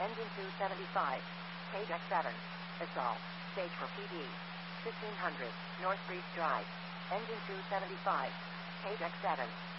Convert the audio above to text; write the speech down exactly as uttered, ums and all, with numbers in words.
Engine two seventy-five. Page X seven. Assault. Stage for P D. fifteen hundred. North Breeze Drive. Engine two seventy-five. Page X seven.